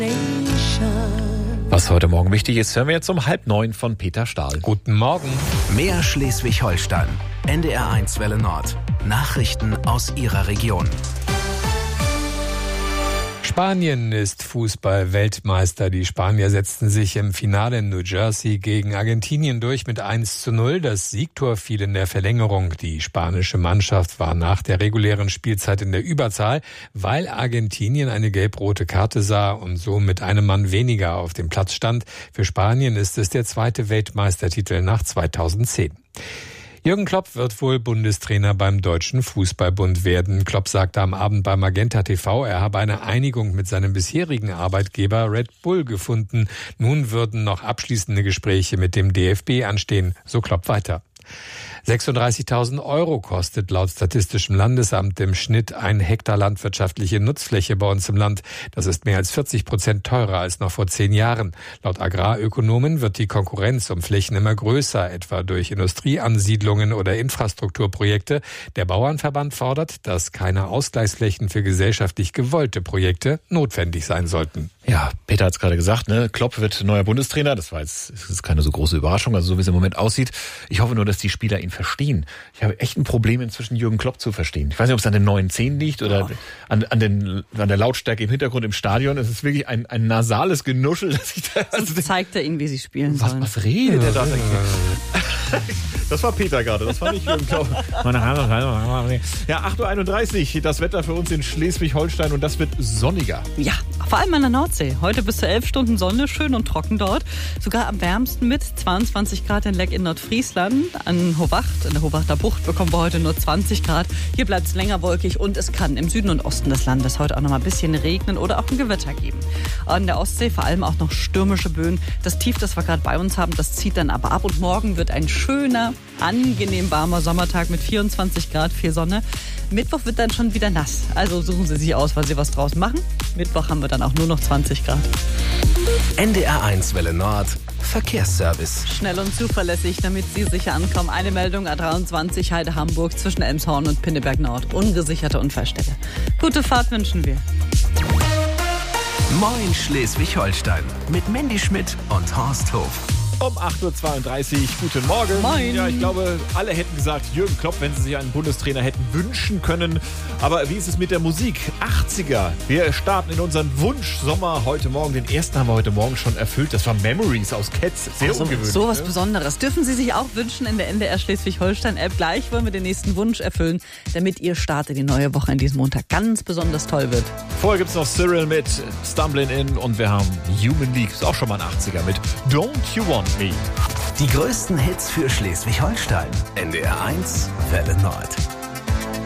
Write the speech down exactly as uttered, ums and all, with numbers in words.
Was heute Morgen wichtig ist, hören wir jetzt um halb neun von Peter Stahl. Guten Morgen. Mehr Schleswig-Holstein. N D R eins Welle Nord. Nachrichten aus Ihrer Region. Spanien ist Fußball-Weltmeister. Die Spanier setzten sich im Finale in New Jersey gegen Argentinien durch mit eins zu null. Das Siegtor fiel in der Verlängerung. Die spanische Mannschaft war nach der regulären Spielzeit in der Überzahl, weil Argentinien eine gelb-rote Karte sah und so mit einem Mann weniger auf dem Platz stand. Für Spanien ist es der zweite Weltmeistertitel nach zweitausendzehn. Jürgen Klopp wird wohl Bundestrainer beim Deutschen Fußballbund werden. Klopp sagte am Abend bei Magenta T V, er habe eine Einigung mit seinem bisherigen Arbeitgeber Red Bull gefunden. Nun würden noch abschließende Gespräche mit dem D F B anstehen, so Klopp weiter. sechsunddreißigtausend Euro kostet laut Statistischem Landesamt im Schnitt ein Hektar landwirtschaftliche Nutzfläche bei uns im Land. Das ist mehr als vierzig Prozent teurer als noch vor zehn Jahren. Laut Agrarökonomen wird die Konkurrenz um Flächen immer größer, etwa durch Industrieansiedlungen oder Infrastrukturprojekte. Der Bauernverband fordert, dass keine Ausgleichsflächen für gesellschaftlich gewollte Projekte notwendig sein sollten. Ja, Peter hat es gerade gesagt, ne? Klopp wird neuer Bundestrainer. Das war jetzt das ist keine so große Überraschung, also so wie es im Moment aussieht. Ich hoffe nur, dass die Spieler ihn verstehen. Ich habe echt ein Problem, inzwischen Jürgen Klopp zu verstehen. Ich weiß nicht, ob es an den neuen Zähnen liegt oder oh. an, an, den, an der Lautstärke im Hintergrund im Stadion. Es ist wirklich ein, ein nasales Genuschel. Dass ich da, also so zeigt er ihnen, wie sie spielen was, sollen. Was redet er da? Das war Peter gerade, das war nicht Jürgen Klopp. Ja, acht Uhr einunddreißig, das Wetter für uns in Schleswig-Holstein und das wird sonniger. Ja, vor allem an der Nordsee. Heute bis zu elf Stunden Sonne, schön und trocken dort. Sogar am wärmsten mit zweiundzwanzig Grad in Leck in Nordfriesland. An Hovacht, in der Hovachter Bucht bekommen wir heute nur zwanzig Grad. Hier bleibt es länger wolkig und es kann im Süden und Osten des Landes heute auch noch mal ein bisschen regnen oder auch ein Gewitter geben. An der Ostsee vor allem auch noch stürmische Böen. Das Tief, das wir gerade bei uns haben, das zieht dann aber ab und morgen wird ein schöner, angenehm warmer Sommertag mit vierundzwanzig Grad, viel Sonne. Mittwoch wird dann schon wieder nass. Also suchen Sie sich aus, weil Sie was draus machen. Mittwoch haben wir dann auch nur noch zwanzig Grad. N D R eins Welle Nord. Verkehrsservice. Schnell und zuverlässig, damit Sie sicher ankommen. Eine Meldung A dreiundzwanzig Heide Hamburg zwischen Elmshorn und Pinneberg Nord. Ungesicherte Unfallstelle. Gute Fahrt wünschen wir. Moin Schleswig-Holstein mit Mandy Schmidt und Horst Hof. Um acht Uhr zweiunddreißig, guten Morgen. Moin. Ja, ich glaube, alle hätten gesagt, Jürgen Klopp, wenn sie sich einen Bundestrainer hätten wünschen können. Aber wie ist es mit der Musik? achtziger. Wir starten in unseren Wunschsommer heute Morgen. Den ersten haben wir heute Morgen schon erfüllt. Das war Memories aus Cats. Sehr also, ungewöhnlich. So was ne? Besonderes. Dürfen Sie sich auch wünschen in der N D R Schleswig-Holstein-App. Gleich wollen wir den nächsten Wunsch erfüllen, damit Ihr Start in die neue Woche an diesem Montag ganz besonders toll wird. Vorher gibt es noch Cyril mit Stumbling In und wir haben Human League. Ist auch schon mal ein achtziger mit Don't You Want Me. Die größten Hits für Schleswig-Holstein. N D R eins Welle Nord.